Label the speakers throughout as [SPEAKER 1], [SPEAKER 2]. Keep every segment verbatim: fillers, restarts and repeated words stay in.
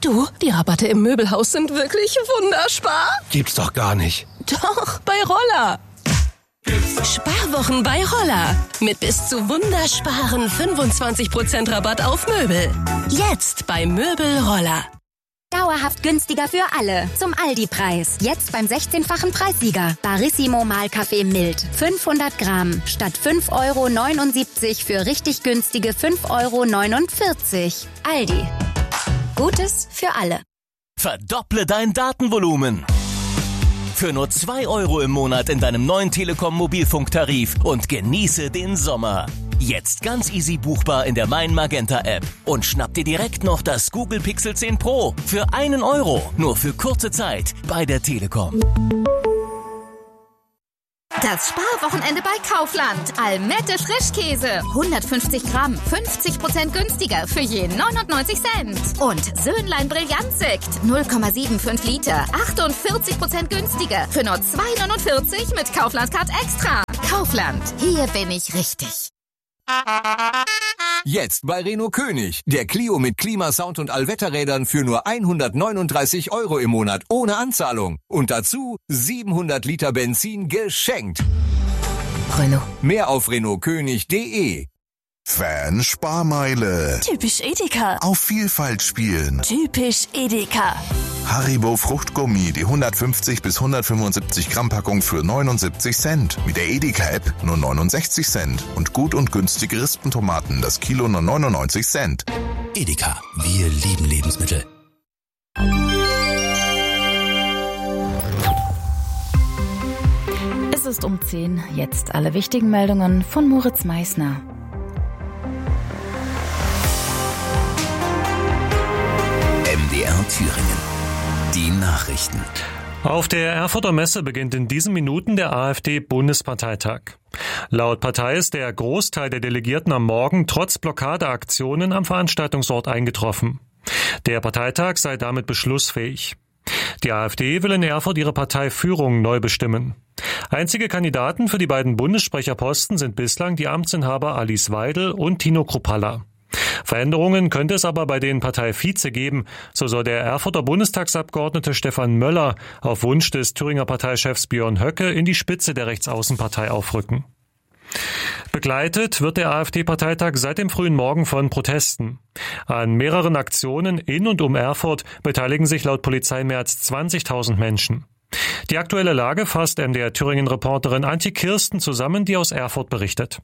[SPEAKER 1] Du, die Rabatte im Möbelhaus sind wirklich wunderspar.
[SPEAKER 2] Gibt's doch gar nicht.
[SPEAKER 1] Doch, bei Roller. Sparwochen bei Roller. Mit bis zu wundersparen fünfundzwanzig Prozent Rabatt auf Möbel. Jetzt bei Möbel Roller.
[SPEAKER 3] Dauerhaft günstiger für alle. Zum Aldi-Preis. Jetzt beim sechzehnfachen Preissieger. Barissimo Mahlkaffee mild. fünfhundert Gramm. Statt fünf Euro neunundsiebzig für richtig günstige fünf Euro neunundvierzig. Aldi. Gutes für alle.
[SPEAKER 4] Verdopple dein Datenvolumen. Für nur zwei Euro im Monat in deinem neuen Telekom-Mobilfunktarif und genieße den Sommer. Jetzt ganz easy buchbar in der Mein Magenta App. Und schnapp dir direkt noch das Google Pixel zehn Pro für einen Euro. Nur für kurze Zeit bei der Telekom.
[SPEAKER 5] Das Sparwochenende bei Kaufland. Almette Frischkäse. hundertfünfzig Gramm. fünfzig Prozent günstiger für je neunundneunzig Cent. Und Söhnlein Brillantsekt. null Komma fünfundsiebzig Liter. achtundvierzig Prozent günstiger für nur zwei neunundvierzig mit Kaufland Card Extra. Kaufland. Hier bin ich richtig.
[SPEAKER 6] Jetzt bei Renault König. Der Clio mit Klimasound und Allwetterrädern für nur hundertneununddreißig Euro im Monat ohne Anzahlung. Und dazu siebenhundert Liter Benzin geschenkt.
[SPEAKER 1] Renault.
[SPEAKER 6] Mehr auf renault könig punkt de.
[SPEAKER 7] Fan-Sparmeile.
[SPEAKER 1] Typisch Edeka.
[SPEAKER 7] Auf Vielfalt spielen.
[SPEAKER 1] Typisch Edeka.
[SPEAKER 7] Haribo Fruchtgummi, die hundertfünfzig bis hundertfünfundsiebzig Gramm Packung für neunundsiebzig Cent. Mit der Edeka-App nur neunundsechzig Cent. Und gut und günstige Rispentomaten, das Kilo nur neunundneunzig Cent.
[SPEAKER 2] Edeka, wir lieben Lebensmittel.
[SPEAKER 8] Es ist um zehn. Jetzt alle wichtigen Meldungen von Moritz Meissner.
[SPEAKER 9] M D R Thüringen. Die Nachrichten.
[SPEAKER 10] Auf der Erfurter Messe beginnt in diesen Minuten der AfD-Bundesparteitag. Laut Partei ist der Großteil der Delegierten am Morgen trotz Blockadeaktionen am Veranstaltungsort eingetroffen. Der Parteitag sei damit beschlussfähig. Die AfD will in Erfurt ihre Parteiführung neu bestimmen. Einzige Kandidaten für die beiden Bundessprecherposten sind bislang die Amtsinhaber Alice Weidel und Tino Kruppalla. Veränderungen könnte es aber bei den Parteivize geben, so soll der Erfurter Bundestagsabgeordnete Stefan Möller auf Wunsch des Thüringer Parteichefs Björn Höcke in die Spitze der Rechtsaußenpartei aufrücken. Begleitet wird der AfD-Parteitag seit dem frühen Morgen von Protesten. An mehreren Aktionen in und um Erfurt beteiligen sich laut Polizei mehr als zwanzigtausend Menschen. Die aktuelle Lage fasst M D R Thüringen-Reporterin Antje Kirsten zusammen, die aus Erfurt berichtet.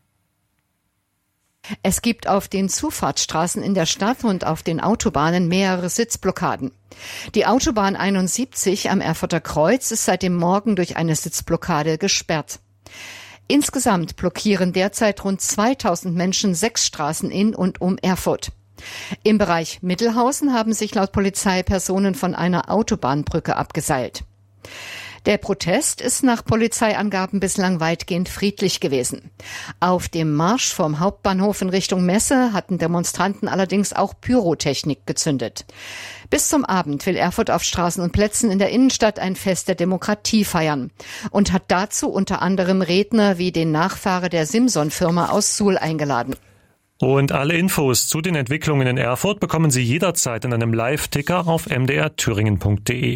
[SPEAKER 11] Es gibt auf den Zufahrtsstraßen in der Stadt und auf den Autobahnen mehrere Sitzblockaden. Die Autobahn einundsiebzig am Erfurter Kreuz ist seit dem Morgen durch eine Sitzblockade gesperrt. Insgesamt blockieren derzeit rund zweitausend Menschen sechs Straßen in und um Erfurt. Im Bereich Mittelhausen haben sich laut Polizei Personen von einer Autobahnbrücke abgeseilt. Der Protest ist nach Polizeiangaben bislang weitgehend friedlich gewesen. Auf dem Marsch vom Hauptbahnhof in Richtung Messe hatten Demonstranten allerdings auch Pyrotechnik gezündet. Bis zum Abend will Erfurt auf Straßen und Plätzen in der Innenstadt ein Fest der Demokratie feiern und hat dazu unter anderem Redner wie den Nachfahre der Simson-Firma aus Suhl eingeladen.
[SPEAKER 10] Und alle Infos zu den Entwicklungen in Erfurt bekommen Sie jederzeit in einem Live-Ticker auf m d r thüringen punkt de.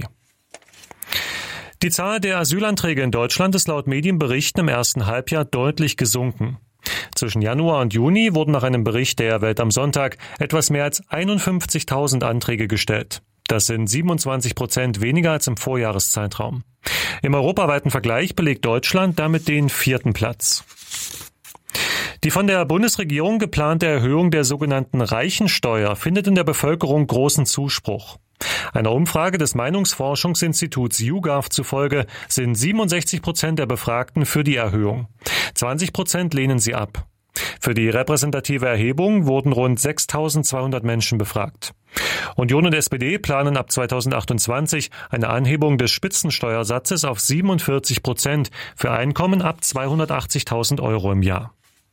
[SPEAKER 10] Die Zahl der Asylanträge in Deutschland ist laut Medienberichten im ersten Halbjahr deutlich gesunken. Zwischen Januar und Juni wurden nach einem Bericht der Welt am Sonntag etwas mehr als einundfünfzigtausend Anträge gestellt. Das sind siebenundzwanzig Prozent weniger als im Vorjahreszeitraum. Im europaweiten Vergleich belegt Deutschland damit den vierten Platz. Die von der Bundesregierung geplante Erhöhung der sogenannten Reichensteuer findet in der Bevölkerung großen Zuspruch. Einer Umfrage des Meinungsforschungsinstituts YouGov zufolge sind siebenundsechzig Prozent der Befragten für die Erhöhung. zwanzig Prozent lehnen sie ab. Für die repräsentative Erhebung wurden rund sechstausendzweihundert Menschen befragt. Union und S P D planen ab zweitausendachtundzwanzig eine Anhebung des Spitzensteuersatzes auf siebenundvierzig Prozent für Einkommen ab zweihundertachtzigtausend Euro im Jahr.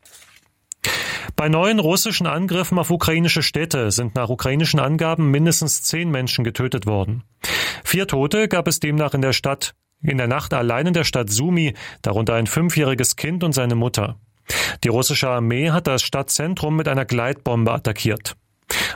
[SPEAKER 10] Bei neuen russischen Angriffen auf ukrainische Städte sind nach ukrainischen Angaben mindestens zehn Menschen getötet worden. Vier Tote gab es demnach in der Stadt, in der Nacht allein in der Stadt Sumy, darunter ein fünfjähriges Kind und seine Mutter. Die russische Armee hat das Stadtzentrum mit einer Gleitbombe attackiert.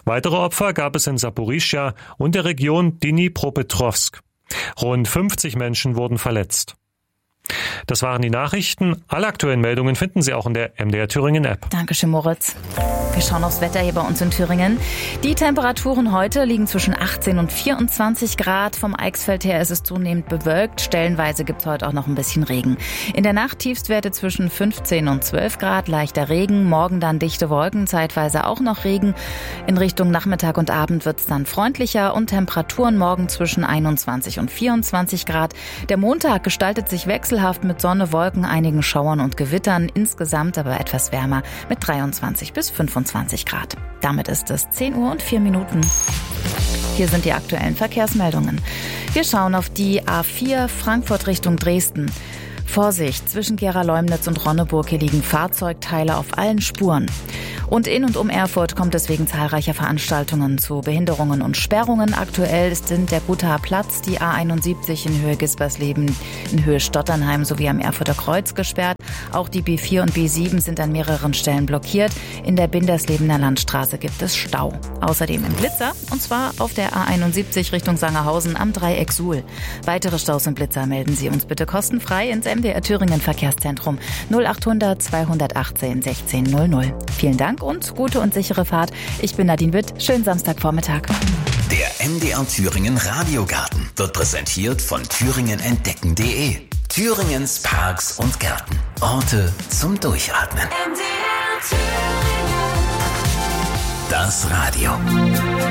[SPEAKER 10] Weitere Opfer gab es in Saporischschja und der Region Dnipropetrovsk. Rund fünfzig Menschen wurden verletzt. Das waren die Nachrichten. Alle aktuellen Meldungen finden Sie auch in der M D R Thüringen App.
[SPEAKER 8] Dankeschön, Moritz. Wir schauen aufs Wetter hier bei uns in Thüringen. Die Temperaturen heute liegen zwischen achtzehn und vierundzwanzig Grad. Vom Eichsfeld her ist es zunehmend bewölkt. Stellenweise gibt es heute auch noch ein bisschen Regen. In der Nacht Tiefstwerte zwischen fünfzehn und zwölf Grad, leichter Regen. Morgen dann dichte Wolken, zeitweise auch noch Regen. In Richtung Nachmittag und Abend wird es dann freundlicher und Temperaturen morgen zwischen einundzwanzig und vierundzwanzig Grad. Der Montag gestaltet sich wechselhaft mit Sonne, Wolken, einigen Schauern und Gewittern. Insgesamt aber etwas wärmer mit dreiundzwanzig bis fünfundzwanzig Grad. Damit ist es zehn Uhr und vier Minuten. Hier sind die aktuellen Verkehrsmeldungen. Wir schauen auf die A vier Frankfurt Richtung Dresden. Vorsicht, zwischen Gera-Leumnitz und Ronneburg, hier liegen Fahrzeugteile auf allen Spuren. Und in und um Erfurt kommt es wegen zahlreicher Veranstaltungen zu Behinderungen und Sperrungen. Aktuell sind der Gothaer Platz, die A einundsiebzig in Höhe Gispersleben, in Höhe Stotternheim sowie am Erfurter Kreuz gesperrt. Auch die B vier und B sieben sind an mehreren Stellen blockiert. In der Binderslebener Landstraße gibt es Stau. Außerdem im Blitzer, und zwar auf der A einundsiebzig Richtung Sangerhausen am Dreieck Suhl. Weitere Staus im Blitzer melden Sie uns bitte kostenfrei ins M D R Thüringen Verkehrszentrum null achthundert zweihundertachtzehn sechzehn null null. Vielen Dank und gute und sichere Fahrt. Ich bin Nadine Witt. Schönen Samstagvormittag.
[SPEAKER 9] Der M D R Thüringen Radiogarten wird präsentiert von thüringen entdecken punkt de. Thüringens Parks und Gärten. Orte zum Durchatmen. M D R Thüringen. Das Radio.